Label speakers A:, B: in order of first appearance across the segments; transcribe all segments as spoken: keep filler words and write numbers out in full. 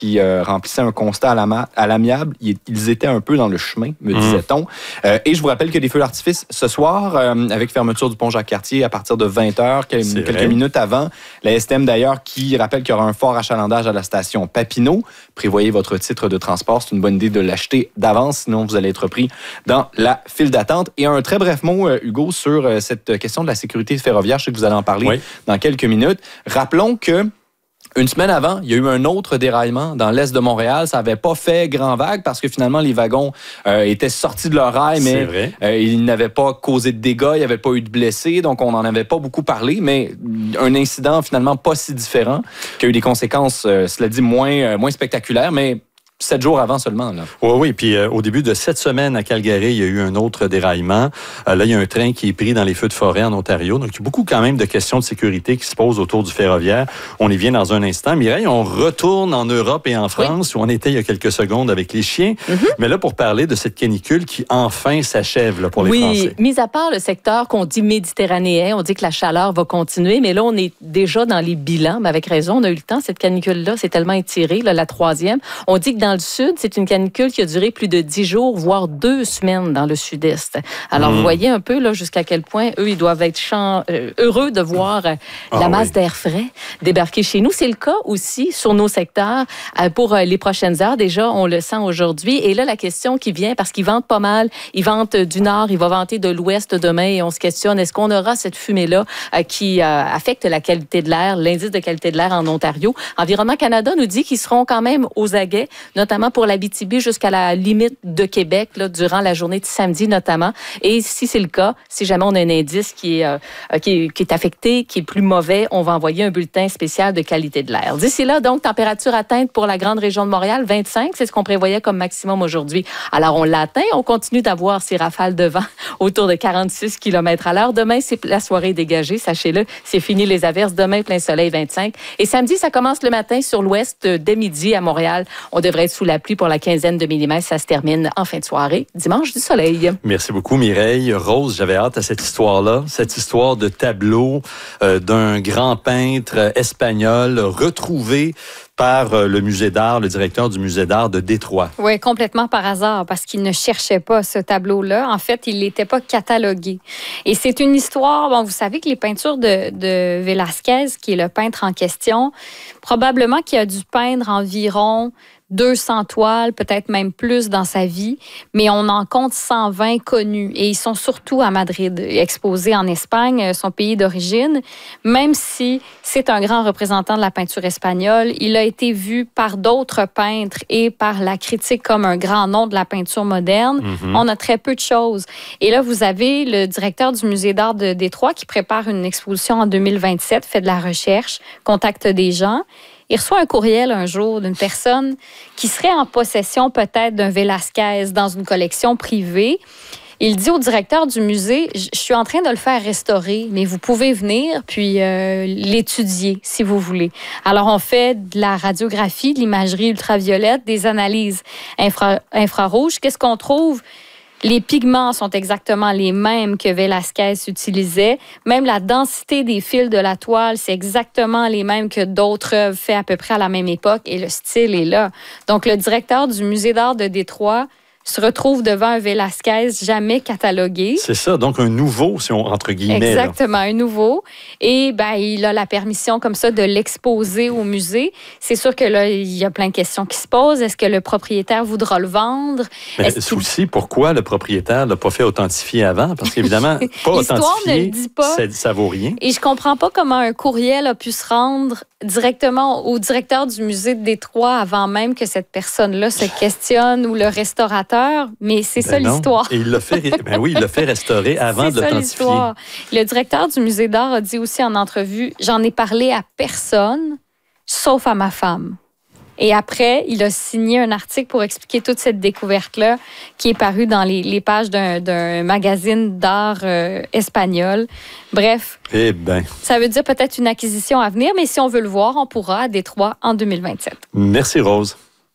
A: qui euh, remplissaient un constat à, la ma- à l'amiable. Ils, ils étaient un peu dans le chemin, me
B: Mmh.
A: disait-on. Euh, et je vous rappelle que les feux d'artifice, ce soir, euh, avec fermeture du pont Jacques-Cartier à partir de vingt heures, quelques, quelques
B: vrai.
A: minutes avant, la S T M d'ailleurs qui rappelle qu'il y aura un fort achalandage à la station Papineau. Prévoyez votre titre de transport. C'est une bonne idée de l'acheter d'avance, sinon vous allez être pris dans la file d'attente. Et un très bref mot, euh, Hugo, sur euh, cette question de la sécurité ferroviaire. Je sais que vous allez en parler
B: oui.
A: dans quelques minutes. Rappelons que une semaine avant, il y a eu un autre déraillement dans l'est de Montréal. Ça n'avait pas fait grand vague parce que finalement, les wagons euh, étaient sortis de leur rail, mais euh, ils n'avaient pas causé de dégâts, il n'y avait pas eu de blessés, donc on n'en avait pas beaucoup parlé, mais un incident finalement pas si différent, qui a eu des conséquences, euh, cela dit, moins, euh, moins spectaculaires, mais sept jours avant seulement. Là.
B: Oui, oui. Puis euh, au début de cette semaine à Calgary, il y a eu un autre déraillement. Euh, là, il y a un train qui est pris dans les feux de forêt en Ontario. Donc, il y a beaucoup quand même de questions de sécurité qui se posent autour du ferroviaire. On y vient dans un instant. Mireille, on retourne en Europe et en France, oui. où on était il y a quelques secondes avec les chiens. Mm-hmm. Mais là, pour parler de cette canicule qui enfin s'achève là, pour les
C: oui,
B: Français.
C: Oui, mis à part le secteur qu'on dit méditerranéen, on dit que la chaleur va continuer, mais là, on est déjà dans les bilans. Mais avec raison, on a eu le temps. Cette canicule-là, c'est tellement étiré, là, la troisième. On dit que dans le sud, c'est une canicule qui a duré plus de dix jours, voire deux semaines dans le sud-est. Alors, mmh. vous voyez un peu là, jusqu'à quel point eux, ils doivent être chan- euh, heureux de voir euh, la ah, masse oui. d'air frais débarquer chez nous. C'est le cas aussi sur nos secteurs euh, pour euh, les prochaines heures. Déjà, on le sent aujourd'hui. Et là, la question qui vient, parce qu'ils ventent pas mal, ils ventent du nord, ils vont vanter de l'ouest demain et on se questionne, est-ce qu'on aura cette fumée-là euh, qui euh, affecte la qualité de l'air, l'indice de qualité de l'air en Ontario? Environnement Canada nous dit qu'ils seront quand même aux aguets, notamment pour l'Abitibi jusqu'à la limite de Québec, là, durant la journée de samedi notamment. Et si c'est le cas, si jamais on a un indice qui est, euh, qui est, qui est affecté, qui est plus mauvais, on va envoyer un bulletin spécial de qualité de l'air. D'ici là, donc, température atteinte pour la grande région de Montréal, vingt-cinq, c'est ce qu'on prévoyait comme maximum aujourd'hui. Alors, on l'a atteint, on continue d'avoir ces rafales de vent autour de quarante-six kilomètres à l'heure. Demain, c'est la soirée dégagée, sachez-le, c'est fini les averses. Demain, plein soleil, vingt-cinq. Et samedi, ça commence le matin sur l'ouest, dès midi à Montréal. On devrait être sous la pluie pour la quinzaine de millimètres. Ça se termine en fin de soirée, dimanche du soleil.
B: Merci beaucoup, Mireille. Rose, j'avais hâte à cette histoire-là, cette histoire de tableau euh, d'un grand peintre espagnol retrouvé par euh, le musée d'art, le directeur du musée d'art de Détroit.
D: Oui, complètement par hasard, parce qu'il ne cherchait pas ce tableau-là. En fait, il n'était pas catalogué. Et c'est une histoire, bon, vous savez que les peintures de, de Velázquez, qui est le peintre en question, probablement qu'il a dû peindre environ deux cents toiles, peut-être même plus dans sa vie, mais on en compte cent vingt connus. Et ils sont surtout à Madrid, exposés en Espagne, son pays d'origine. Même si c'est un grand représentant de la peinture espagnole, il a été vu par d'autres peintres et par la critique comme un grand nom de la peinture moderne. Mm-hmm. On a très peu de choses. Et là, vous avez le directeur du musée d'art de Détroit qui prépare une exposition en deux mille vingt-sept, fait de la recherche, contacte des gens. Il reçoit un courriel un jour d'une personne qui serait en possession peut-être d'un Velázquez dans une collection privée. Il dit au directeur du musée, je suis en train de le faire restaurer, mais vous pouvez venir puis euh, l'étudier si vous voulez. Alors, on fait de la radiographie, de l'imagerie ultraviolette, des analyses infra- infrarouges. Qu'est-ce qu'on trouve? Les pigments sont exactement les mêmes que Velázquez utilisait. Même la densité des fils de la toile, c'est exactement les mêmes que d'autres œuvres faites à peu près à la même époque. Et le style est là. Donc, le directeur du musée d'art de Détroit se retrouve devant un Velázquez jamais catalogué.
B: C'est ça, donc un nouveau, si on, entre guillemets.
D: Exactement, là. Un nouveau. Et ben, il a la permission comme ça de l'exposer au musée. C'est sûr que là, il y a plein de questions qui se posent. Est-ce que le propriétaire voudra le vendre?
B: Mais aussi, pourquoi le propriétaire ne l'a pas fait authentifier avant? Parce qu'évidemment, pas authentifié, ne le dit pas. Ça, ça vaut rien.
D: Et je comprends pas comment un courriel a pu se rendre directement au directeur du musée de Détroit avant même que cette personne-là se questionne ou le restaurateur, mais c'est ben ça non. l'histoire.
B: Et il l'a fait, ben oui, il l'a fait restaurer avant de l'authentifier.
D: L'histoire. Le directeur du musée d'art a dit aussi en entrevue, j'en ai parlé à personne, sauf à ma femme. Et après, il a signé un article pour expliquer toute cette découverte-là qui est parue dans les, les pages d'un, d'un magazine d'art euh, espagnol. Bref,
B: eh ben.
D: ça veut dire peut-être une acquisition à venir, mais si on veut le voir, on pourra à Détroit en deux mille vingt-sept.
B: Merci, Rose.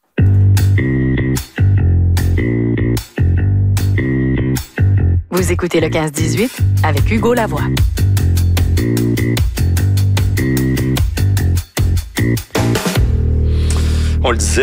E: Vous écoutez le quinze dix-huit avec Hugo Lavoie.
B: On le disait.